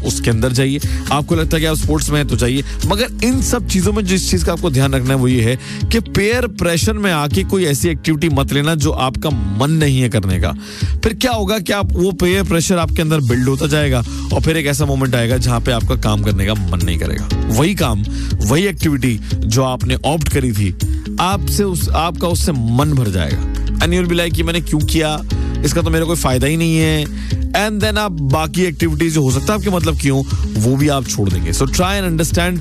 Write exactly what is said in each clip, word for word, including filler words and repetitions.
उसके अंदर जाइए। आपको लगता है कि आप स्पोर्ट्स में हैं तो जाइए, मगर इन सब चीजों में जिस चीज का आपको ध्यान रखना है वो ये है कि पेयर प्रेशर में आके कोई ऐसी एक्टिविटी मत लेना जो आपका मन नहीं है करने का। फिर क्या होगा कि आप वो पेयर प्रेशर आपके अंदर बिल्ड होता जाएगा और फिर एक ऐसा मोमेंट आएगा जहां पे आपका काम करने का मन नहीं करेगा। वही काम, वही एक्टिविटी जो आपने ऑप्ट करी थी, आपसे उस आपका उससे मन भर जाएगा and you will be like कि मैंने क्यों किया, इसका तो मेरा कोई फायदा ही नहीं है। एंड देन आप बाकी एक्टिविटीज जो हो सकता है आपके मतलब की हो वो भी आप छोड़ देंगे। सो ट्राई एंड अंडरस्टैंड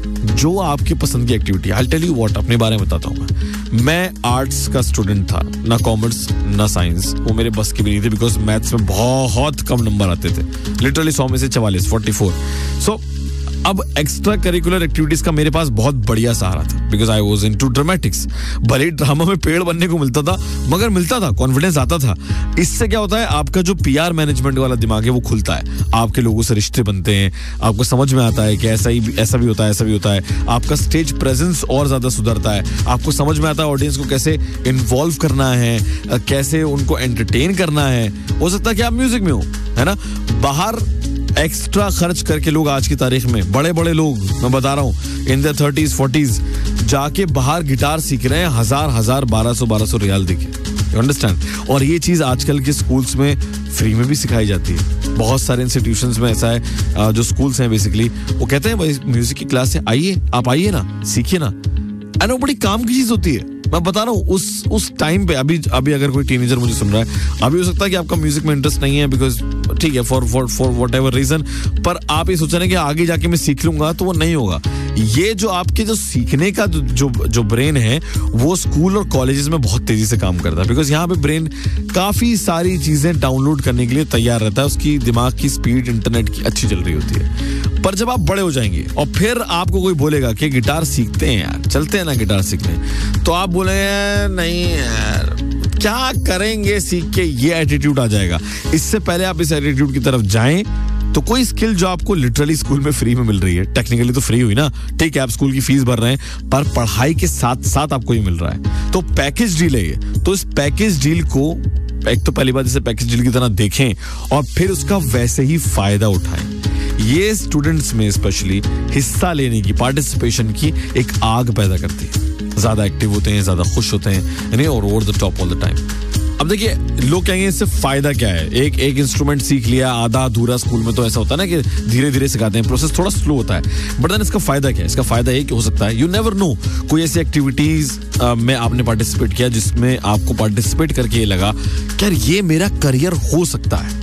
जो आपकी पसंद की activity. I tell you what, अपने बारे में बताता हूँ मैं मैं आर्ट्स का स्टूडेंट था, ना कॉमर्स ना साइंस, वो मेरे बस की भी नहीं थी बिकॉज मैथ्स में बहुत कम नंबर आते थे, लिटरली सौ में से चवालीस, फोर्टी फोर। सो अब एक्स्ट्रा करिकुलर एक्टिविटीज का मेरे पास बहुत बढ़िया सहारा था because I was in to dramatics. भले ही ड्रामा में पेड़ बनने को मिलता था मगर मिलता था, कॉन्फिडेंस आता था। इससे क्या होता है, आपका जो पीआर मैनेजमेंट वाला दिमाग है वो खुलता है, आपके लोगों से रिश्ते बनते हैं, आपको समझ में आता है कि ऐसा ही ऐसा भी होता है, ऐसा भी होता है। आपका स्टेज प्रेजेंस और ज्यादा सुधरता है, आपको समझ में आता है ऑडियंस को कैसे इन्वॉल्व करना है, कैसे उनको एंटरटेन करना है। हो सकता है कि आप म्यूजिक में हो, है ना। बाहर एक्स्ट्रा खर्च करके लोग आज की तारीख में, बड़े बड़े लोग मैं बता रहा हूँ इन द थर्टीज फोर्टीज जाके बाहर गिटार सीख रहे हैं, हजार हजार बारह सौ बारह सौ रियाल देके, यू अंडरस्टैंड। और ये चीज आजकल के स्कूल्स में फ्री में भी सिखाई जाती है। बहुत सारे इंस्टीट्यूशंस में ऐसा है, जो स्कूल्स हैं बेसिकली वो कहते हैं भाई म्यूजिक की क्लास है, आइए आप आइए ना, सीखिए ना। एंड वो बड़ी काम की चीज होती है। मैं बता रहा हूँ उस उस टाइम पे, अभी अभी अगर कोई टीनेजर मुझे सुन रहा है, अभी हो सकता है कि आपका म्यूजिक में इंटरेस्ट नहीं है बिकॉज ठीक है for for for what ever reason, पर आप ये सोच रहे हैं कि आगे जाके मैं सीख लूंगा, तो वो नहीं होगा। ये जो आपके जो सीखने का जो जो ब्रेन है वो स्कूल और कॉलेजेस में बहुत तेजी से काम करता है बिकॉज यहाँ पे ब्रेन काफी सारी चीजें डाउनलोड करने के लिए तैयार रहता है, उसकी दिमाग की स्पीड इंटरनेट की अच्छी चल रही होती है। पर जब आप बड़े हो जाएंगे और फिर आपको कोई बोलेगा कि गिटार सीखते हैं यार, चलते हैं ना गिटार सीखने, तो आप बोलेंगे नहीं यार क्या करेंगे सीख के, ये एटीट्यूड आ जाएगा। इससे पहले आप इस एटीट्यूड की तरफ जाएं तो कोई स्किल जो आपको लिटरली स्कूल में फ्री में मिल रही है, टेक्निकली तो फ्री हुई ना, ठीक है आप स्कूल की फीस भर रहे हैं पर पढ़ाई के साथ साथ आपको ये मिल रहा है, तो पैकेज डील है ये। तो इस पैकेज डील को एक तो पहली बात इसे पैकेज डील की तरह देखें और फिर उसका वैसे ही फायदा उठाएं। ये स्टूडेंट्स में स्पेशली हिस्सा लेने की, पार्टिसिपेशन की एक आग पैदा करती है, ज्यादा एक्टिव होते हैं, ज्यादा खुश होते हैं, यानी और over the top all the time. अब देखिए लोग कहेंगे इससे फायदा क्या है, एक एक इंस्ट्रूमेंट सीख लिया आधा अधूरा, स्कूल में तो ऐसा होता है ना कि धीरे धीरे सिखाते हैं, प्रोसेस थोड़ा स्लो होता है, बट देन इसका फायदा क्या है? इसका फायदा ये कि हो सकता है, यू नेवर नो, कोई ऐसी एक्टिविटीज में आपने पार्टिसिपेट किया जिसमें आपको पार्टिसिपेट करके ये लगा कि यार ये मेरा करियर हो सकता है।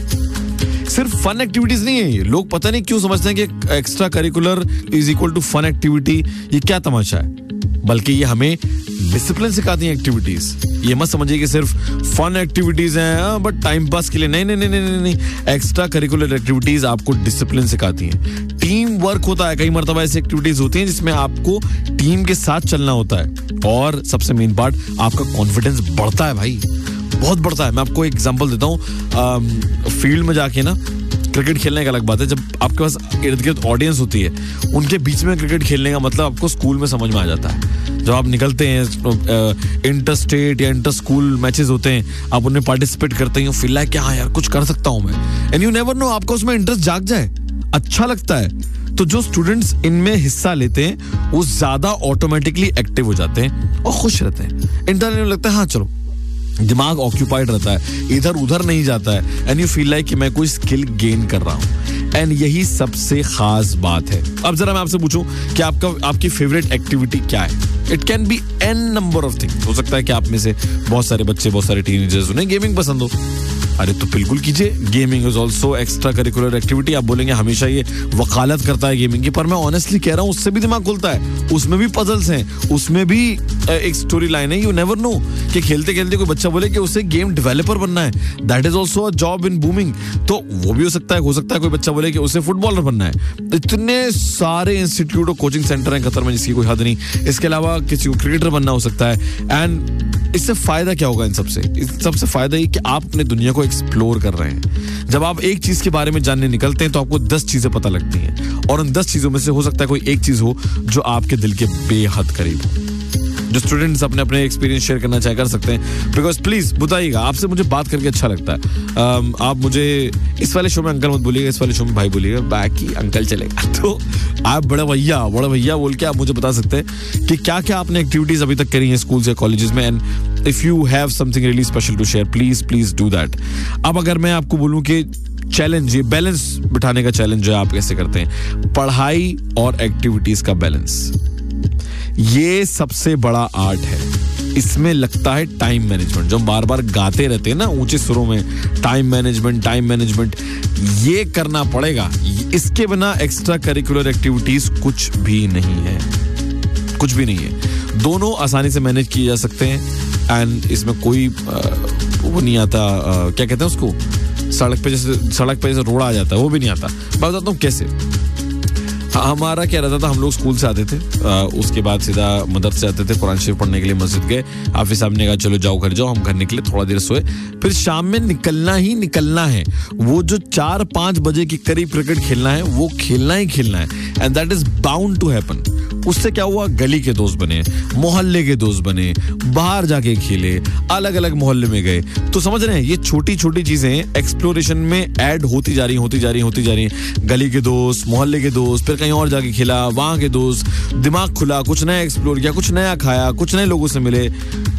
सिर्फ फन एक्टिविटीज नहीं है ये, लोग पता नहीं क्यों समझते हैं कि extra curricular is equal to fun activity. ये क्या तमाशा है, बल्कि ये हमें डिसिप्लिन सिखाती हैं एक्टिविटीज। ये मत समझिए कि सिर्फ फन एक्टिविटीज हैं बट टाइम पास के लिए, नहीं नहीं नहीं नहीं नहीं एक्स्ट्रा करिकुलर एक्टिविटीज आपको डिसिप्लिन सिखाती हैं, टीम वर्क होता है। कई मर्तबा ऐसी एक्टिविटीज होती हैं जिसमें आपको टीम के साथ चलना होता है और सबसे मेन पार्ट आपका कॉन्फिडेंस बढ़ता है भाई, बहुत बढ़ता है। मैं आपको एक एग्जांपल देता हूँ, फील्ड में जाके ना क्रिकेट खेलने का अलग बात है, जब आपके पास इर्द गिर्द ऑडियंस होती है उनके बीच में क्रिकेट खेलने का मतलब आपको स्कूल में समझ में आ जाता है। जब आप निकलते हैं इंटर स्टेट या इंटर स्कूल मैचेस होते हैं, आप उनमें पार्टिसिपेट करते हैं, फील लाइक कि हाँ यार कुछ कर सकता हूं मैं, एंड यू नेवर नो आपको उसमें इंटरेस्ट जाग जाए, अच्छा लगता है। तो जो स्टूडेंट्स इनमें हिस्सा लेते हैं वो ज्यादा ऑटोमेटिकली एक्टिव हो जाते हैं और खुश रहते हैं। इंटरनेट लगता है हाँ चलो, दिमाग ऑक्यूपाइड रहता है, इधर उधर नहीं जाता है, एंड यू फील लाइक कि मैं कोई स्किल गेन कर रहा हूं, एंड यही सबसे खास बात है। अब जरा मैं आपसे पूछूं कि आपका आपकी फेवरेट एक्टिविटी क्या है? It can be N number of things. हो सकता है कि आप में से बहुत सारे बच्चे, बहुत सारे टीनेजर्स उन्हें गेमिंग पसंद हो, अरे तो बिल्कुल कीजिए, gaming is also extra curricular activity. आप बोलेंगे हमेशा ये वकालत करता है गेमिंग की, पर मैं ऑनेस्टली कह रहा हूँ उससे भी दिमाग खुलता है, उसमें भी पजल्स हैं, उसमें भी एक स्टोरी लाइन है। यू नेवर नो कि खेलते खेलते कोई बच्चा बोले कि उसे गेम डेवलपर बनना है, that is also a job in booming, तो वो भी हो सकता है। हो सकता है कोई बच्चा बोले कि उसे फुटबॉलर बनना है। इतने सारे इंस्टीट्यूट और कोचिंग सेंटर हैं कतर में जिसकी कोई हद नहीं। इसके अलावा किसी को क्रिकेटर बनना हो सकता है। एंड इससे फायदा क्या होगा? इन सबसे इस सबसे फायदा ये कि आप अपने दुनिया को एक्सप्लोर कर रहे हैं। जब आप एक चीज के बारे में जानने निकलते हैं तो आपको दस चीजें पता लगती हैं, और उन दस चीजों में से हो सकता है कोई एक चीज हो जो आपके दिल के बेहद करीब हो। जो स्टूडेंट्स अपने अपने एक्सपीरियंस शेयर करना चाहे कर सकते हैं, बिकॉज प्लीज बताइएगा, आपसे मुझे बात करके अच्छा लगता है. uh, आप मुझे इस वाले शो में अंकल मत बोलिएगा, इस वाले शो में भाई बोलिएगा, बाकी अंकल चलेगा. तो आप बड़े भैया बड़े भैया बोल के आप मुझे बता सकते हैं कि क्या क्या आपने एक्टिविटीज अभी तक करी हैं स्कूल या कॉलेजेस में, and if you have something really special to share, please please do that. अब अगर मैं आपको बोलूं कि चैलेंज, ये बैलेंस बिठाने का चैलेंज जो है आप कैसे करते हैं, पढ़ाई और एक्टिविटीज का बैलेंस, ये सबसे बड़ा आर्ट है. इसमें लगता है टाइम मैनेजमेंट, जो बार बार गाते रहते हैं ना ऊंचे सुरों में, टाइम मैनेजमेंट टाइम मैनेजमेंट, ये करना पड़ेगा. इसके बिना एक्स्ट्रा करिकुलर एक्टिविटीज कुछ भी नहीं है, कुछ भी नहीं है. दोनों आसानी से मैनेज किए जा सकते हैं, एंड इसमें कोई आ, वो नहीं आता, आ, क्या कहते हैं उसको, सड़क पे जैसे सड़क पे जैसे रोड़ा आ जाता है, वो भी नहीं आता. मैं बताता हूँ कैसे. हमारा क्या रहता था, हम लोग स्कूल से आते थे, आ, उसके बाद सीधा मदरसे आते थे, कुरान शरीफ पढ़ने के लिए मस्जिद गए, हाफिज साहब ने कहा चलो जाओ घर जाओ, हम घर निकले, थोड़ा देर सोए, फिर शाम में निकलना ही निकलना है. वो जो चार पांच बजे के करीब क्रिकेट खेलना है, वो खेलना ही खेलना है, and that is bound to happen. उससे क्या हुआ, गली के दोस्त बने, मोहल्ले के दोस्त बने, बाहर जाके खेले, अलग अलग मोहल्ले में गए. तो समझ रहे हैं, ये छोटी छोटी चीजें एक्सप्लोरेशन में ऐड होती जा रही होती जा रही होती जा रही गली के दोस्त, मोहल्ले के दोस्त, फिर कहीं और जाके खेला, वहां के दोस्त, दिमाग खुला, कुछ नया एक्सप्लोर किया, कुछ नया खाया, कुछ नए लोगों से मिले,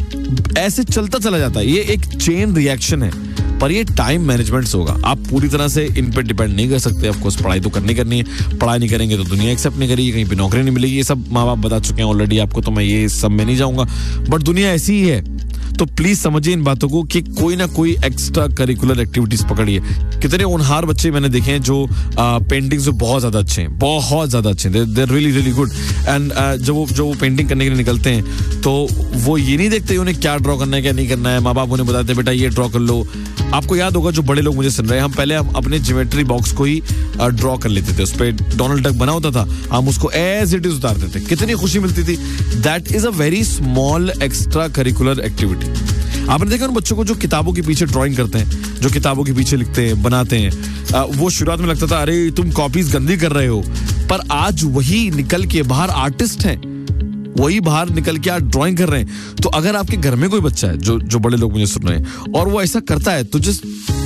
ऐसे चलता चला जाता है. ये एक चेन रिएक्शन है, पर ये टाइम मैनेजमेंट से होगा. आप पूरी तरह से इन पे डिपेंड नहीं कर सकते. ऑफ कोर्स पढ़ाई तो करनी करनी है, पढ़ाई नहीं करेंगे तो दुनिया एक्सेप्ट नहीं करेगी, कहीं पे नौकरी नहीं मिलेगी, ये सब माँ बाप बता चुके हैं ऑलरेडी आपको, तो मैं ये सब में नहीं जाऊंगा. बट दुनिया ऐसी ही है, तो प्लीज समझिए इन बातों को कि कोई ना कोई एक्स्ट्रा करिकुलर एक्टिविटीज पकड़िए. कितने होनहार बच्चे मैंने देखे हैं जो पेंटिंग से बहुत ज्यादा अच्छे हैं, बहुत ज्यादा अच्छे हैं, they are really really good. And जब वो जो वो पेंटिंग करने के लिए निकलते हैं, तो वो ये नहीं देखते उन्हें क्या ड्रॉ करना है क्या नहीं करना है. माँ बाप उन्हें बताते हैं बेटा ये ड्रॉ कर लो. आपको याद होगा, जो बड़े लोग मुझे सुन रहे हैं, हम पहले हम अपने ज्योमेट्री बॉक्स को ही ड्रॉ कर लेते थे, उस पर डोनाल्ड डक बना होता था, हम उसको एज इट इज उतारते थे, कितनी खुशी मिलती थी. That is a very small extra curricular activity. आपने देखा उन बच्चों को जो किताबों के पीछे ड्राइंग करते हैं, जो किताबों के पीछे लिखते हैं, बनाते हैं, आ, वो शुरुआत में लगता था अरे तुम कॉपीज गंदी कर रहे हो, पर आज वही निकल के बाहर आर्टिस्ट हैं, वही बाहर निकल के आज ड्राइंग कर रहे हैं. तो अगर आपके घर में कोई बच्चा है, जो जो बड़े लोग मुझे सुन रहे हैं, और वो ऐसा करता है, तो जस्ट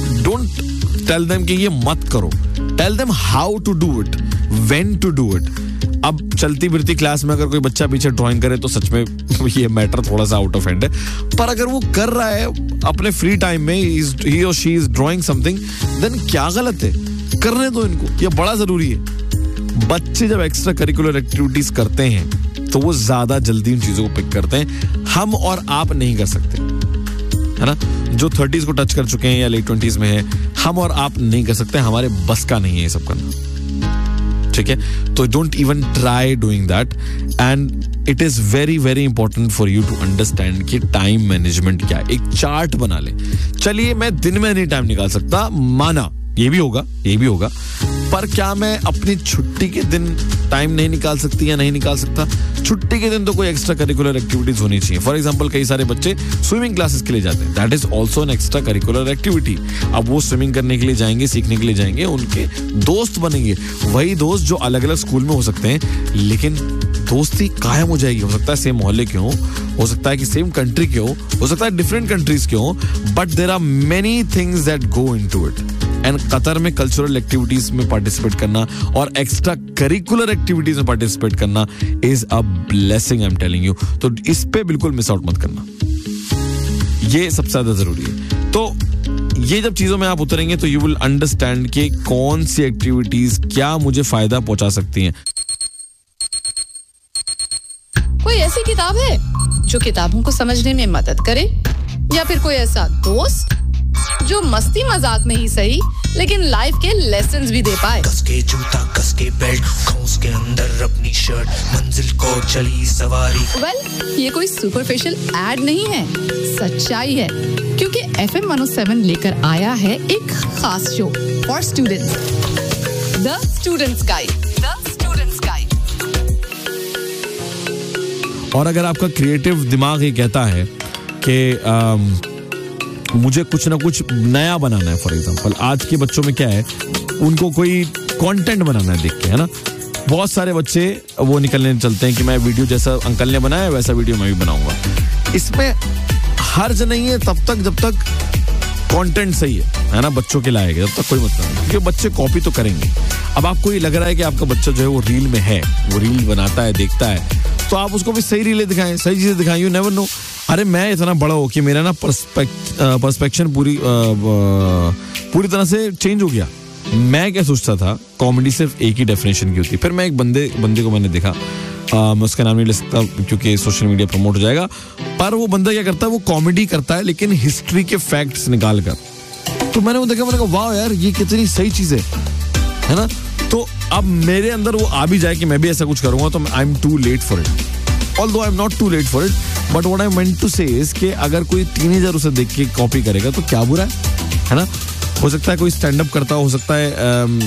डोंट टेल देम कि ये मत करो, tell them how to do it, when to do it. अब चलती फिरती क्लास में अगर कोई बच्चा पीछे ड्राइंग करे तो सच में ये मैटर थोड़ा सा आउट ऑफ हैंड है, पर अगर वो कर रहा है अपने फ्री टाइम में, ही और she is drawing something, then क्या गलत है, करने दो इनको, ये बड़ा जरूरी है. बच्चे जब एक्स्ट्रा करिकुलर एक्टिविटीज करते हैं तो वो ज्यादा जल्दी उन चीजों को पिक करते हैं. हम और आप नहीं कर सकते, है ना. जो थर्टीज को टच कर चुके हैं या लेट ट्वेंटीज में है, हम और आप नहीं कर सकते, हमारे बस का नहीं है ये सब करना, ठीक है. तो don't even try doing that. And it is very very important for you to understand कि टाइम मैनेजमेंट क्या है. एक चार्ट बना ले. चलिए मैं दिन में नहीं टाइम निकाल सकता, माना, ये भी होगा ये भी होगा, पर क्या मैं अपनी छुट्टी के दिन टाइम नहीं निकाल सकती या नहीं निकाल सकता? छुट्टी के दिन तो कोई एक्स्ट्रा करिकुलर एक्टिविटीज होनी चाहिए. फॉर एग्जांपल, कई सारे बच्चे स्विमिंग क्लासेस के लिए जाते हैं, that is also an extra curricular activity. अब वो स्विमिंग करने के लिए जाएंगे, सीखने के लिए जाएंगे, उनके दोस्त बनेंगे, वही दोस्त जो अलग अलग स्कूल में हो सकते हैं, लेकिन दोस्ती कायम हो जाएगी. हो सकता है सेम मोहल्ले के हो हो सकता है कि सेम कंट्री के हो हो सकता है डिफरेंट कंट्रीज के हो, but there are many things that go into it. And Qatar में कल्चरल एक्टिविटीज में पार्टिसिपेट करना और एक्स्ट्रा करिकुलर एक्टिविटीज में पार्टिसिपेट करना is a blessing, I am telling you. तो इस पे बिल्कुल मिस आउट मत करना, ये सबसे ज्यादा जरूरी है. तो ये जब चीजों में आप उतरेंगे तो यू विल अंडरस्टैंड कि कौन सी एक्टिविटीज क्या मुझे फायदा पहुंचा सकती हैं. कोई ऐसी किताब है जो किताबों को समझने में मदद करे, या फिर कोई ऐसा दोस्त जो मस्ती मजाक में ही सही लेकिन लाइफ के लेसन्स भी दे पाए. कस के जूता, कस के बेल्ट, खौस के अंदर अपनी शर्ट, मंजिल को चली सवारी. वेल well, ये कोई सुपरफिशियल एड नहीं है, सच्चाई है, क्योंकि F M one O seven लेकर आया है एक खास show for students, the students guide. The students guide. और अगर आपका क्रिएटिव दिमाग ये कहता है कि मुझे कुछ ना कुछ नया बनाना है, फॉर एग्जांपल आज के बच्चों में क्या है, उनको कोई कंटेंट बनाना है देख के, है ना, बहुत सारे बच्चे वो निकलने चलते हैं कि मैं वीडियो जैसा अंकल ने बनाया वैसा वीडियो मैं भी बनाऊंगा। इसमें हर्ज नहीं है तब तक जब तक कंटेंट सही है, है ना, बच्चों के लायक है, तब तक कोई मतलब नहीं, क्योंकि बच्चे कॉपी तो करेंगे। अब आपको ये लग रहा है कि आपका बच्चा जो है वो रील में है, वो रील बनाता है, देखता है, तो आप उसको भी सही रीलें दिखाएं, सही चीजें दिखाएं। You never know. अरे मैं इतना बड़ा हो कि मेरा ना पर्सपेक्ट पर्सपेक्शन पूरी पूरी तरह से चेंज हो गया। मैं क्या सोचता था कॉमेडी सिर्फ एक ही डेफिनेशन की होती, फिर मैं एक बंदे बंदे को मैंने देखा, आ, मैं उसका नाम नहीं ले सकता क्योंकि सोशल मीडिया प्रमोट हो जाएगा, पर वो बंदा क्या करता है, वो कॉमेडी करता है लेकिन हिस्ट्री के फैक्ट्स निकाल कर। तो मैंने वो देखा, मैंने कहा वाह यार ये कितनी सही चीज है, है ना। तो अब मेरे अंदर वो आ भी जाए कि मैं भी ऐसा कुछ करूंगा तो I am to late for it. Although I am not to late for it, but what I meant to से इज कि अगर कोई टीनेजर उसे देख के कॉपी करेगा तो क्या बुरा है, है ना। हो सकता है कोई स्टैंड अप करता हो सकता है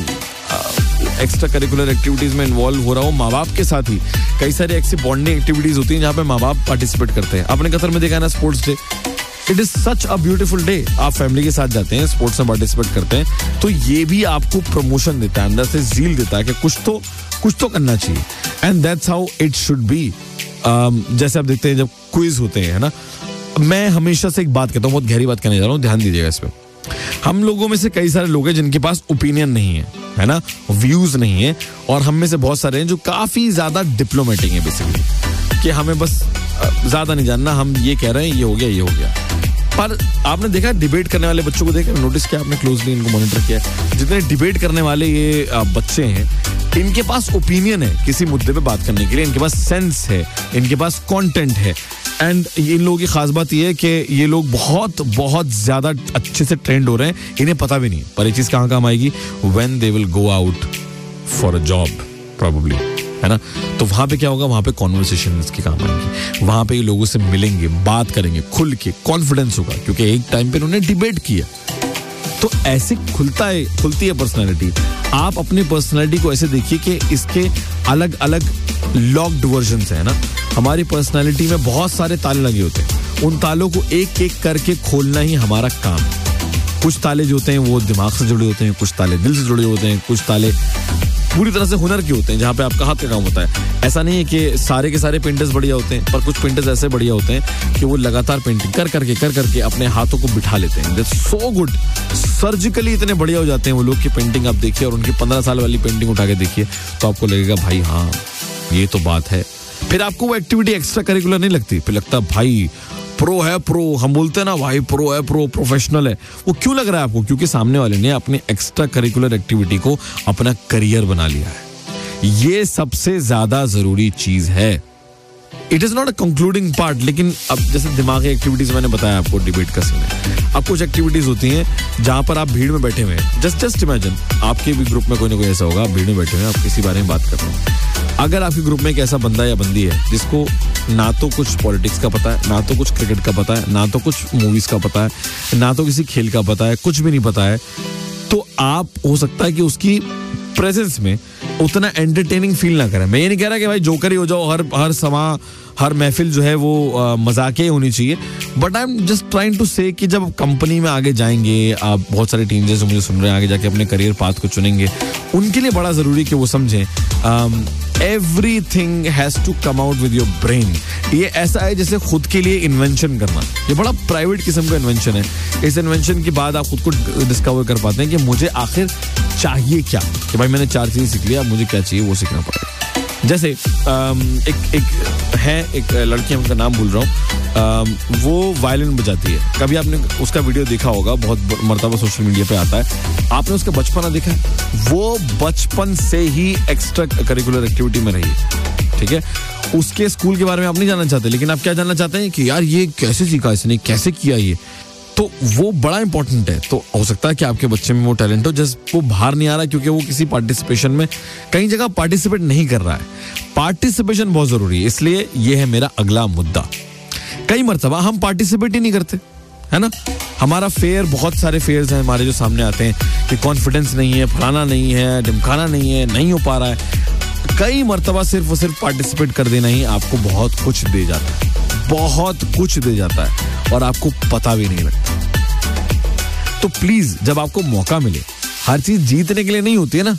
एक्स्ट्रा करिकुलर एक्टिविटीज में इन्वॉल्व हो रहा हो माँ बाप के साथ ही। कई सारी ऐसी बॉन्डिंग एक्टिविटीज होती हैं जहाँ पे माँ बाप पार्टिसिपेट करते हैं। आपने कतर में देखा है ना sports day, it is such a beautiful day. आप फैमिली के साथ जाते हैं, स्पोर्ट्स में पार्टिसिपेट करते हैं, तो ये भी आपको प्रमोशन देता है, अंदर से जील देता है कि कुछ तो कुछ तो करना चाहिए, and that's how it should be. जैसे आप देखते हैं जब क्विज होते हैं, है ना, मैं हमेशा से एक बात कहता हूँ, बहुत गहरी बात कहने जा रहा हूँ, ध्यान दीजिएगा इस पे। हम लोगों में से कई सारे लोग हैं जिनके पास ओपिनियन नहीं है, है ना, व्यूज नहीं है, और हम में से बहुत सारे हैं जो काफी ज्यादा डिप्लोमेटिक हैं बेसिकली, कि हमें बस ज्यादा नहीं जानना, हम ये कह रहे हैं ये हो गया ये हो गया। पर आपने देखा डिबेट करने वाले बच्चों को देखा, नोटिस किया आपने, क्लोजली इनको मॉनिटर किया, जितने डिबेट करने वाले ये बच्चे हैं इनके पास ओपिनियन है किसी मुद्दे पे बात करने के लिए, इनके पास सेंस है, इनके पास कंटेंट है। एंड इन लोगों की खास बात यह है कि ये लोग बहुत बहुत ज्यादा अच्छे से ट्रेंड हो रहे हैं, इन्हें पता भी नहीं पर ये चीज कहाँ काम आएगी, when they will go out for a job probably, है ना। तो वहां पे क्या होगा, वहां पे कॉन्वर्सेशन इसके काम आएंगी, वहां पे ये लोगों से मिलेंगे, बात करेंगे, खुल के कॉन्फिडेंस होगा, क्योंकि एक टाइम पे उन्होंने डिबेट किया। तो ऐसे खुलता है खुलती है पर्सनैलिटी। आप अपनी पर्सनैलिटी को ऐसे देखिए कि इसके अलग अलग लॉक्ड वर्जन्स हैं ना। हमारी पर्सनैलिटी में बहुत सारे ताले लगे होते हैं, उन तालों को एक एक करके खोलना ही हमारा काम। कुछ ताले जो होते हैं वो दिमाग से जुड़े होते हैं, कुछ ताले दिल से जुड़े होते हैं, कुछ ताले पूरी तरह से हुनर के होते हैं जहाँ पे आपका हाथ का काम होता है। ऐसा नहीं है कि सारे के सारे पेंटर्स बढ़िया होते हैं, पर कुछ पेंटर्स ऐसे बढ़िया होते हैं कि वो लगातार पेंटिंग कर करके कर करके अपने हाथों को बिठा लेते हैं। That's so good. सर्जिकली इतने बढ़िया हो जाते हैं वो लोग की पेंटिंग आप देखिए, और उनकी पंद्रह साल वाली पेंटिंग उठा के देखिए तो आपको लगेगा भाई हाँ ये तो बात है। फिर आपको वो एक्टिविटी एक्स्ट्रा करिकुलर नहीं लगती, फिर लगता भाई प्रो है, प्रो हम बोलते हैं ना भाई, प्रो है, प्रो प्रोफेशनल है। वो क्यों लग रहा है आपको? क्योंकि सामने वाले ने अपनी एक्स्ट्रा करिकुलर एक्टिविटी को अपना करियर बना लिया है। ये सबसे ज्यादा जरूरी चीज है। It is not a concluding part, लेकिन अब जैसे दिमागी एक्टिविटीज मैंने बताया आपको, डिबेट का सीन है। अब कुछ एक्टिविटीज होती हैं जहां पर आप भीड़ में बैठे हुए हैं। जस्ट जस्ट इमेजिन आपके भी ग्रुप में कोई ना कोई ऐसा होगा, आप भीड़ में बैठे हुए हैं, आप किसी बारे में बात कर रहे हैं। अगर आपके ग्रुप में एक ऐसा बंदा या बंदी है जिसको ना तो कुछ पॉलिटिक्स का पता है, ना तो कुछ क्रिकेट का पता है, ना तो कुछ मूवीज का पता है, ना तो किसी खेल का पता है, कुछ भी नहीं पता है, तो आप हो सकता है कि उसकी प्रेजेंस में उतना एंटरटेनिंग फील ना करें। मैं ये नहीं कह रहा कि भाई जोकर ही हो जाओ, हर हर समा हर महफिल जो है वो मजाकिया होनी चाहिए, but I am just trying to से कि जब कंपनी में आगे जाएंगे, आप बहुत सारे टीनेजर्स मुझे सुन रहे हैं, आगे जाके अपने करियर पाथ को चुनेंगे, उनके लिए बड़ा जरूरी कि वो समझें everything has to come out with your brain. ये ऐसा है जैसे खुद के लिए इन्वेंशन करना, ये बड़ा प्राइवेट किस्म का इन्वेंशन है। इस इन्वेंशन के बाद आप खुद को डिस्कवर कर पाते हैं कि मुझे आखिर चाहिए क्या, कि भाई मैंने चार चीजें सीख लिया, मुझे क्या चाहिए वो सीखना पड़ेगा। जैसे एक एक है एक लड़की, उनका नाम भूल रहा हूँ, वो वायलिन बजाती है। कभी आपने उसका वीडियो देखा होगा, बहुत मर्तबा सोशल मीडिया पे आता है। आपने उसका बचपना देखा है? वो बचपन से ही एक्स्ट्रा करिकुलर एक्टिविटी में रही है, ठीक है। उसके स्कूल के बारे में आप नहीं जानना चाहते, लेकिन आप क्या जानना चाहते हैं कि यार ये कैसे सीखा इसने, कैसे किया ये, तो वो बड़ा इंपॉर्टेंट है। तो हो सकता है कि आपके बच्चे में वो टैलेंट हो, जस्ट वो बाहर नहीं आ रहा क्योंकि वो किसी पार्टिसिपेशन में कई जगह पार्टिसिपेट नहीं कर रहा है। पार्टिसिपेशन बहुत जरूरी है, इसलिए ये है मेरा अगला मुद्दा। कई मर्तबा हम पार्टिसिपेट ही नहीं करते, है ना। हमारा फेयर, बहुत सारे फेयर्स हैं हमारे जो सामने आते हैं कि कॉन्फिडेंस नहीं है, फलाना नहीं है, ढिमकाना नहीं है, नहीं हो पा रहा है। कई मर्तबा सिर्फ और सिर्फ पार्टिसिपेट कर देना ही आपको बहुत कुछ दे जाता है, बहुत कुछ दे जाता है, और आपको पता भी नहीं लगता। तो प्लीज जब आपको मौका मिले, हर चीज जीतने के लिए नहीं होती है ना,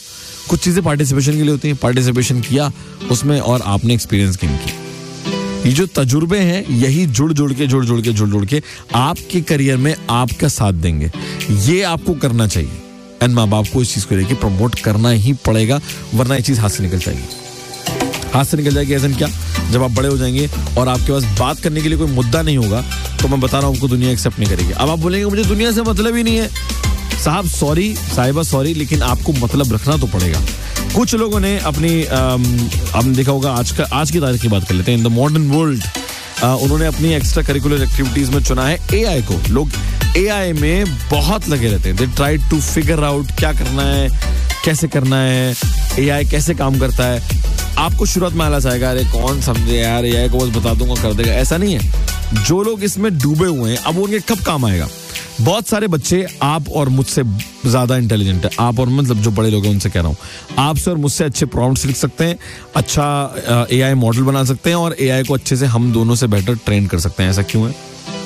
कुछ चीजें पार्टिसिपेशन के लिए होती हैं, पार्टिसिपेशन किया उसमें और आपने एक्सपीरियंस गेन किया। ये जो तजुर्बे हैं यही जुड़ जुड़ के जुड़ जुड़ के जुड़ जुड़ के आपके करियर में आपका साथ देंगे। ये आपको करना चाहिए एंड माँ बाप को इस चीज को लेकर प्रमोट करना ही पड़ेगा, वरना ये चीज हाथ से निकल जाएगी। हाथ से निकल जाएगी ऐसा क्या, जब आप बड़े हो जाएंगे और आपके पास बात करने के लिए कोई मुद्दा नहीं होगा तो मैं बता रहा हूँ आपको दुनिया एक्सेप्ट नहीं करेगी। अब आप बोलेंगे मुझे दुनिया से मतलब ही नहीं है। साहब सॉरी, साहिबा सॉरी, लेकिन आपको मतलब रखना तो पड़ेगा। कुछ लोगों ने अपनी आपने देखा होगा, आज का आज की तारीख की बात कर लेते हैं, इन द मॉडर्न वर्ल्ड उन्होंने अपनी एक्स्ट्रा करिकुलर एक्टिविटीज में चुना है एआई को। लोग एआई में बहुत लगे रहते हैं, they try to figure out क्या करना है, कैसे करना है, एआई कैसे काम करता है। आपको शुरुआत में आलस आएगा, अरे कौन समझे यार, एआई को बस बता दूंगा कर देगा, ऐसा नहीं है। जो लोग इसमें डूबे हुए हैं अब उनके कब काम आएगा। बहुत सारे बच्चे आप और मुझसे ज्यादा इंटेलिजेंट है, आप और मतलब जो बड़े लोग हैं उनसे कह रहा हूँ, आपसे और मुझसे अच्छे प्रॉम्प्ट्स लिख सकते हैं, अच्छा एआई मॉडल बना सकते हैं और एआई को अच्छे से हम दोनों से बेटर ट्रेन कर सकते हैं। ऐसा क्यों है?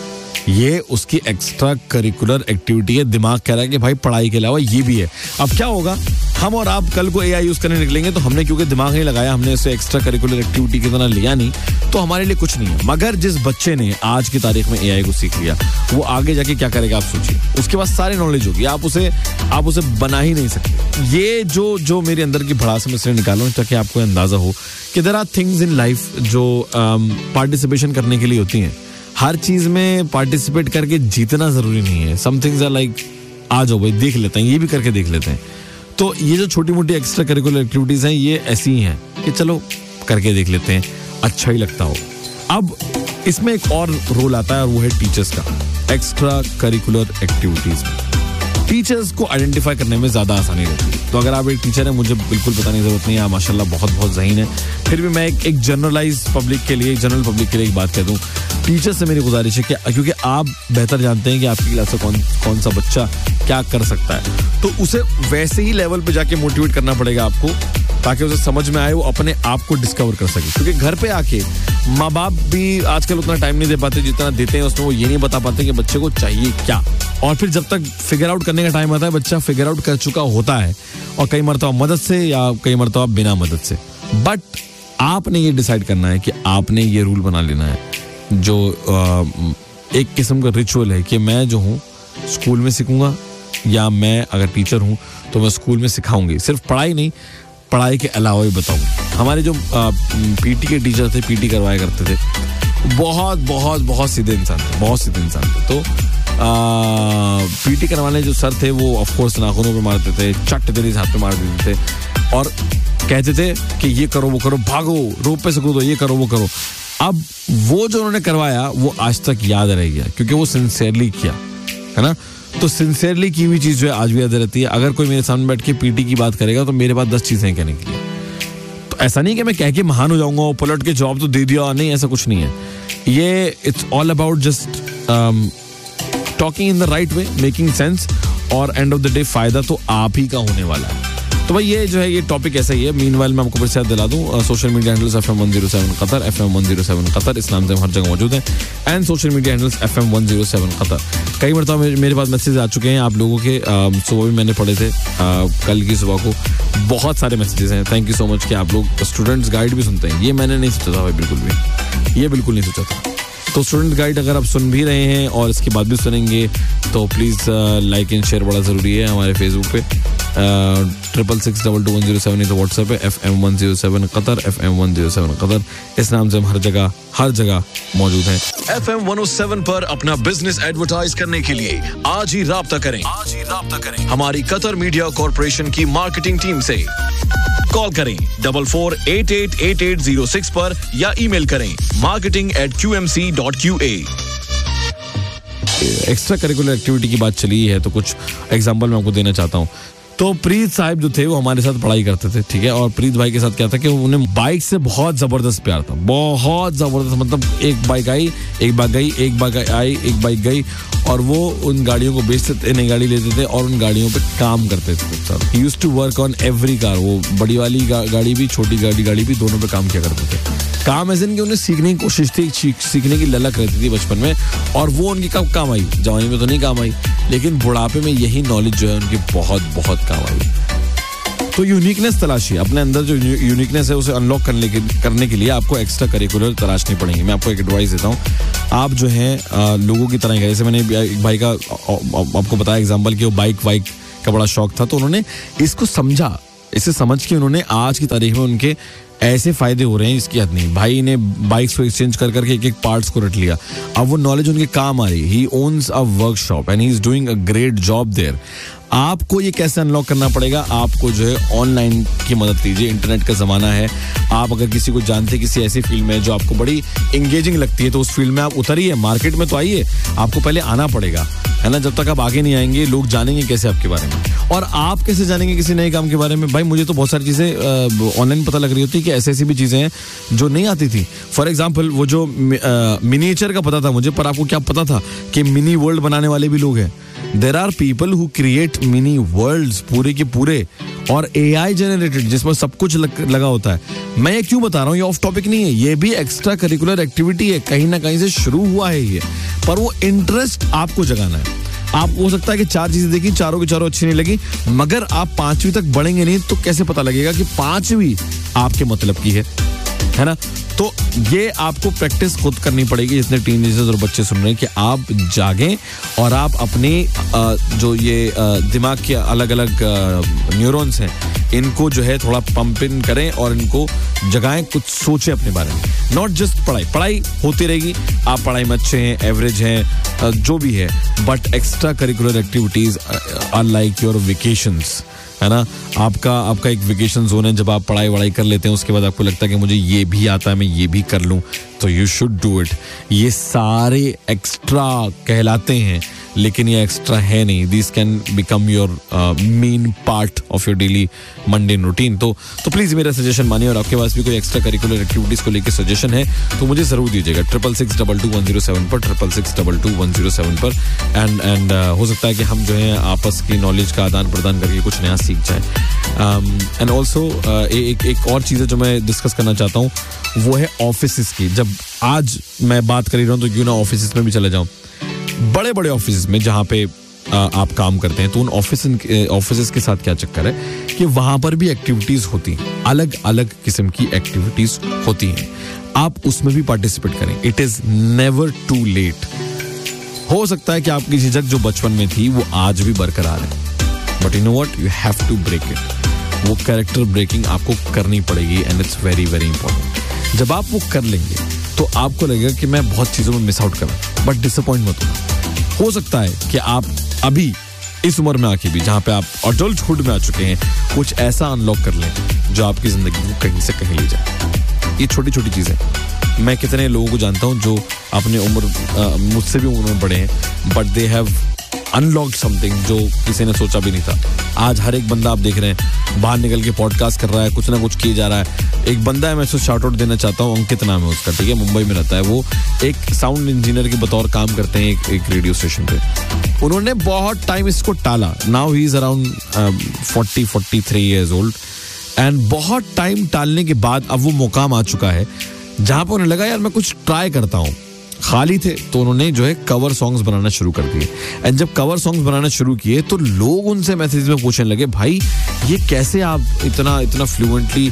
ये उसकी एक्स्ट्रा करिकुलर एक्टिविटी है। दिमाग कह रहा है कि भाई पढ़ाई के अलावा ये भी है। अब क्या होगा, हम और आप कल को एआई यूज करने निकलेंगे तो हमने क्योंकि दिमाग नहीं लगाया, हमने इसे एक्स्ट्रा करिकुलर एक्टिविटी की तरह लिया नहीं, तो हमारे लिए कुछ नहीं है। मगर जिस बच्चे ने आज की तारीख में एआई को सीख लिया वो आगे जाके क्या करेगा आप सोचिए। उसके पास सारी नॉलेज होगी, आप उसे आप उसे बना ही नहीं सकते। ये जो जो मेरे अंदर की भड़ास में इसलिए निकालो ताकि आपको अंदाजा हो कि there are things in life जो पार्टिसिपेशन करने के लिए होती हैं। हर चीज में पार्टिसिपेट करके जीतना जरूरी नहीं है। सम थिंग्स आर लाइक आ जाओ भाई देख लेते हैं, ये भी करके देख लेते हैं। तो ये जो छोटी मोटी एक्स्ट्रा करिकुलर एक्टिविटीज हैं ये ऐसी ही हैं कि चलो करके देख लेते हैं, अच्छा ही लगता हो। अब इसमें एक और रोल आता है और वो है टीचर्स का। एक्स्ट्रा करिकुलर एक्टिविटीज में टीचर्स को आइडेंटिफाई करने में ज्यादा आसानी रहती है। तो अगर आप एक टीचर है, मुझे बिल्कुल बताने की जरूरत नहीं है, आप माशाल्लाह बहुत बहुत ज़हीन है, फिर भी मैं एक, एक जनरलाइज पब्लिक के लिए जनरल पब्लिक के लिए एक बात कह दूं, टीचर से मेरी गुजारिश है कि क्योंकि आप बेहतर जानते हैं कि आपकी क्लास से कौन कौन सा बच्चा क्या कर सकता है, तो उसे वैसे ही लेवल पे जाके मोटिवेट करना पड़ेगा आपको, ताकि उसे समझ में आए, वो अपने आप को डिस्कवर कर सके। क्योंकि घर पे आके माँ बाप भी आजकल उतना टाइम नहीं दे पाते, जितना देते हैं उसमें वो ये नहीं बता पाते कि बच्चे को चाहिए क्या। और फिर जब तक फिगर आउट करने का टाइम आता है, बच्चा फिगर आउट कर चुका होता है, और कई मरतबा मदद से या कई मरतबा बिना मदद से। बट आपने ये डिसाइड करना है कि आपने ये रूल बना लेना है, जो आ, एक किस्म का रिचुअल है कि मैं जो हूँ स्कूल में सीखूंगा, या मैं अगर टीचर हूँ तो मैं स्कूल में सिखाऊंगी। सिर्फ पढ़ाई नहीं, पढ़ाई के अलावा भी बताऊंगी। हमारे जो पीटी के टीचर थे, पीटी करवाया करते थे, बहुत बहुत बहुत सीधे इंसान थे, बहुत सीधे इंसान थे। तो पीटी करवाने जो सर थे वो ऑफ कोर्स नाखूनों पे मारते थे, चट तेरी हाथ पे मार देते थे और कहते थे कि ये करो वो करो, भागो रोप पे से कूदो, ये करो वो करो। अब वो जो उन्होंने करवाया वो आज तक याद रह गया, क्योंकि वो सिंसियरली किया है ना। तो सिंसियरली की हुई चीज जो है आज भी याद रहती है। अगर कोई मेरे सामने बैठ के पीटी की बात करेगा तो मेरे पास दस चीजें कहने के लिए। तो ऐसा नहीं कि मैं कह के महान हो जाऊंगा और पलट के जवाब तो दे दिया, नहीं, ऐसा कुछ नहीं है। ये it's all about just talking in the right way, making sense, और एंड ऑफ द डे फायदा तो आप ही का होने वाला है। तो भाई ये जो है ये टॉपिक ऐसा ही है। मीनवाइल मैं आपको फिर से याद दिला दूं, social media handles F M one zero seven Qatar, F M one zero seven Qatar, इस नाम से हम हर जगह मौजूद हैं, and social media handles F M one zero seven Qatar. कई मरतबा मेरे, मेरे पास मैसेज आ चुके हैं आप लोगों के, सुबह भी मैंने पढ़े थे, आ, कल की सुबह को बहुत सारे मैसेजेस हैं। थैंक यू सो मच कि आप लोग स्टूडेंट्स गाइड भी सुनते हैं। ये मैंने नहीं सोचा था भाई, बिल्कुल भी, ये बिल्कुल नहीं सोचा था। तो स्टूडेंट गाइड अगर आप सुन भी रहे हैं और इसके बाद भी सुनेंगे तो प्लीज़ लाइक एंड शेयर बड़ा ज़रूरी है हमारे फेसबुक पे। Triple six double two one zero seven तो व्हाट्सएप है, F M one zero seven Qatar, F M one zero seven Qatar, इस नाम से हम हर जगह हर जगह मौजूद हैं। F M one O seven पर अपना बिजनेस एडवर्टाइज करने के लिए आज ही राब्ता करें आज ही राब्ता करें हमारी कतर मीडिया कॉर्पोरेशन की मार्केटिंग टीम से। कॉल करें double four eight eight eight eight zero six पर या ईमेल करें marketing eight Q M C dot Q A. Extra curricular activity की बात चली है तो कुछ एग्जांपल मैं आपको देना चाहता हूँ। तो प्रीत साहब जो थे वो हमारे साथ पढ़ाई करते थे, ठीक है। और प्रीत भाई के साथ क्या था कि उन्हें बाइक से बहुत जबरदस्त प्यार था, बहुत जबरदस्त। मतलब एक बाइक आई, एक बाइक गई, एक बाइक आई, एक बाइक गई, और वो उन गाड़ियों को बेचते थे, नई गाड़ी लेते थे और उन गाड़ियों पे काम करते थे। ही used to work on every car, वो बड़ी वाली गा, गाड़ी भी, छोटी गाड़ी गाड़ी भी, दोनों पे काम किया करते थे। काम ऐसे नहीं कि उन्हें सीखने की कोशिश थी, सीखने की ललक रहती थी बचपन में, और वो उनकी कब काम आई, जवानी में तो नहीं काम आई, लेकिन बुढ़ापे में यही नॉलेज जो है उनकी बहुत बहुत काम आई। तो यूनिकनेस तलाशिए, अपने अंदर जो यूनिकनेस है उसे अनलॉक करने के करने के लिए आपको एक्स्ट्रा करिकुलर तलाशनी पड़ेगी। मैं आपको एक एडवाइस देता हूँ, आप जो है लोगों की तरह, जैसे मैंने एक भाई का आपको बताया एग्जाम्पल कि वो बाइक वाइक का बड़ा शौक था, तो उन्होंने इसको समझा, इसे समझ के उन्होंने आज की तारीख में उनके ऐसे फायदे हो रहे हैं इसकी हद नहीं। भाई ने बाइक्स को एक्सचेंज कर करके एक एक पार्ट्स को रट लिया, अब वो नॉलेज उनके काम आ रही। ही owns a workshop and he is doing a great job there. आपको ये कैसे अनलॉक करना पड़ेगा? आपको जो है ऑनलाइन की मदद लीजिए, इंटरनेट का जमाना है। आप अगर किसी को जानते, किसी ऐसी फील्ड में जो आपको बड़ी इंगेजिंग लगती है, तो उस फील्ड में आप उतरिए, मार्केट में तो आइए। आपको पहले आना पड़ेगा, है ना। जब तक आप आगे नहीं आएंगे लोग जानेंगे कैसे आपके बारे में, और आप कैसे जानेंगे किसी नए काम के बारे में? भाई मुझे तो बहुत सारी चीजें ऑनलाइन पता लग रही होती है कि ऐसी ऐसी भी चीजें हैं जो नहीं आती थी। फॉर एग्जाम्पल वो जो मिनिएचर का पता था मुझे, पर आपको क्या पता था कि मिनी वर्ल्ड बनाने वाले भी लोग हैं? There are people who create mini world's पूरे के पूरे, और एआई जनरेटेड, जिसमें सब कुछ लग, लगा होता है। मैं ये क्यों बता रहा हूँ, ये ऑफ टॉपिक नहीं है, ये भी एक्स्ट्रा करिकुलर एक्टिविटी है, कहीं ना कहीं से शुरू हुआ है ये, पर वो इंटरेस्ट आपको जगाना है। आप हो सकता है कि चार चीजें देखी, चारों की चारों अच्छी नहीं लगी, मगर आप पांचवी तक बढ़ेंगे नहीं तो कैसे पता लगेगा कि पांचवी आपके मतलब की है, है ना। तो ये आपको प्रैक्टिस खुद करनी पड़ेगी, जितने टीनेजर्स और बच्चे सुन रहे हैं, कि आप जागें और आप अपने जो ये दिमाग के अलग अलग न्यूरॉन्स हैं इनको जो है थोड़ा पंप इन करें और इनको जगाएं, कुछ सोचें अपने बारे में। नॉट जस्ट पढ़ाई, पढ़ाई होती रहेगी, आप पढ़ाई में अच्छे हैं, एवरेज हैं, जो भी है, but extra curricular activities are like your vacations, है ना। आपका आपका एक वेकेशन जोन है, जब आप पढ़ाई वढ़ाई कर लेते हैं, उसके बाद आपको लगता है कि मुझे ये भी आता है, मैं ये भी कर लूं, तो यू शुड डू इट। ये सारे एक्स्ट्रा कहलाते हैं, लेकिन ये एक्स्ट्रा है नहीं। This can become your main part of your daily mundane routine. तो तो प्लीज मेरा सजेशन मानिए, और आपके पास भी कोई एक्स्ट्रा करिकुलर एक्टिविटीज को लेकर सजेशन है तो मुझे जरूर दीजिएगा। Triple six double two one zero seven पर, triple six double two one zero seven पर। एंड एंड हो सकता है कि हम जो है आपस की नॉलेज का आदान प्रदान करके कुछ नया सीख जाए। एंड ऑल्सो एक एक और चीज़ है जो मैं डिस्कस करना चाहता हूँ, वो है ऑफिस की। जब आज मैं बात कर ही रहा हूँ तो क्यों ना ऑफिस में भी चले जाऊँ। बड़े बड़े ऑफिस में जहाँ पे आ, आप काम करते हैं, तो उन ऑफिस ऑफिस के साथ क्या चक्कर है कि वहां पर भी एक्टिविटीज होती हैं, अलग अलग किस्म की एक्टिविटीज होती हैं। आप उसमें भी पार्टिसिपेट करें। It is never to late. हो सकता है कि आपकी झिझक जो बचपन में थी वो आज भी बरकरार है, but you know what, you have to break it. वो कैरेक्टर ब्रेकिंग आपको करनी पड़ेगी, and it's very very important. जब आप वो कर लेंगे तो आपको लगेगा कि मैं बहुत चीजों में मिस आउट कर रहा हूं, बट डिसअपॉइंट मत होना। हो सकता है कि आप अभी इस उम्र में आके भी, जहां पे आप अडल्टहुड में आ चुके हैं, कुछ ऐसा अनलॉक कर लें जो आपकी जिंदगी को कहीं से कहीं ले जाए। ये छोटी छोटी चीजें, मैं कितने लोगों को जानता हूं जो अपने उम्र मुझसे भी उम्र में बड़े हैं, but they have unlocked something जो किसी ने सोचा भी नहीं था। आज हर एक बंदा आप देख रहे हैं बाहर निकल के पॉडकास्ट कर रहा है, कुछ ना कुछ किए जा रहा है। एक बंदा है, मैं उसको शाउट आउट देना चाहता हूँ, अंकित नाम है उसका, ठीक है, मुंबई में रहता है। वो एक साउंड इंजीनियर के बतौर काम करते हैं एक, एक रेडियो स्टेशन पे। उन्होंने बहुत टाइम इसको टाला। Now he is around forty forty three years old, and बहुत टाइम टालने के बाद अब वो मुकाम आ चुका है जहां पर उन्हें लगा यार मैं कुछ ट्राई करता हूँ। खाली थे तो उन्होंने जो है कवर सॉन्ग्स बनाना शुरू कर दिए। एंड जब कवर सॉन्ग्स बनाना शुरू किए तो लोग उनसे मैसेज में पूछने लगे, भाई ये कैसे आप इतना इतना फ्लुएंटली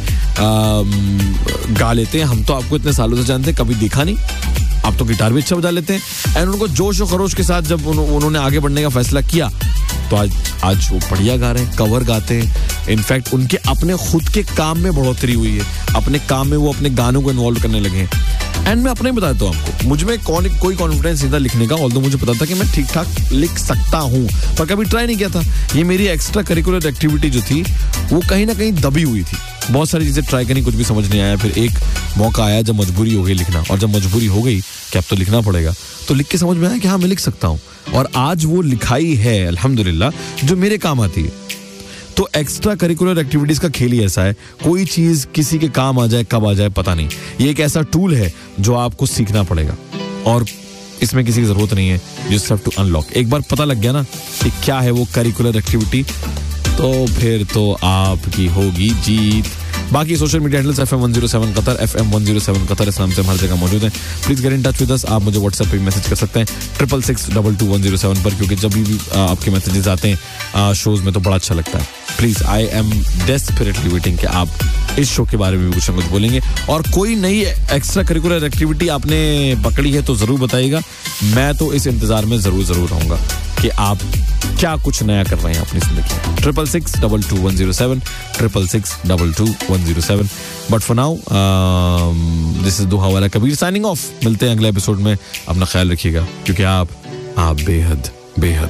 गा लेते हैं, हम तो आपको इतने सालों से जानते हैं, कभी देखा नहीं, आप तो गिटार भी अच्छा बजा लेते हैं। एंड उनको जोश और खरोश के साथ जब उन्होंने आगे बढ़ने का फैसला किया तो आज आज वो बढ़िया गा रहे हैं, कवर गाते हैं। इनफैक्ट उनके अपने खुद के काम में बढ़ोतरी हुई है, अपने काम में वो अपने गानों को इन्वॉल्व करने लगे हैं। एंड मैं अपना ही बताता हूँ आपको, मुझ में कौन कोई कॉन्फिडेंस नहीं था लिखने का, ऑल्दो मुझे पता था कि मैं ठीक ठाक लिख सकता हूँ, पर कभी ट्राई नहीं किया था। ये मेरी एक्स्ट्रा करिकुलर एक्टिविटी जो थी वो कहीं ना कहीं दबी हुई थी। बहुत सारी चीजें ट्राई करनी, कुछ भी समझ नहीं आया। फिर एक मौका आया जब मजबूरी हो गई लिखना, और जब मजबूरी हो गई कि अब तो लिखना पड़ेगा, तो लिख के समझ में आया कि हाँ मैं लिख सकता हूँ, और आज वो लिखाई है अल्हम्दुलिल्लाह जो मेरे काम आती है। तो एक्स्ट्रा करिकुलर एक्टिविटीज का खेल ही ऐसा है, कोई चीज किसी के काम आ जाए कब आ जाए पता नहीं। ये एक ऐसा टूल है जो आपको सीखना पड़ेगा, और इसमें किसी की जरूरत नहीं है, जस्ट हैव टू अनलॉक। एक बार पता लग गया ना कि क्या है वो करिकुलर एक्टिविटी, तो फिर तो आपकी होगी जीत। बाकी social media handles F M one zero seven Qatar, F M one zero seven Qatar इस नाम से हम हर जगह मौजूद हैं. Please get in touch with us. आप मुझे व्हाट्सएप पे मैसेज कर सकते हैं triple six double two one zero seven पर, क्योंकि जब भी आपके मैसेजेस आते हैं शोज में तो बड़ा अच्छा लगता है. Please, I am desperately waiting कि आप इस शो के बारे में भी कुछ ना कुछ बोलेंगे, और कोई नई एक्स्ट्रा करिकुलर एक्टिविटी आपने पकड़ी है तो जरूर बताइएगा. मैं तो इस इंतजार में जरूर जरूर रहूंगा कि आप क्या कुछ नया कर रहे हैं अपनी जिंदगी में. Triple six double two one zero seven, triple six double two one zero seven. But for now this is दुहा वाला कबीर साइनिंग ऑफ. मिलते हैं अगले एपिसोड में. अपना ख्याल रखिएगा, क्योंकि आप आप बेहद बेहद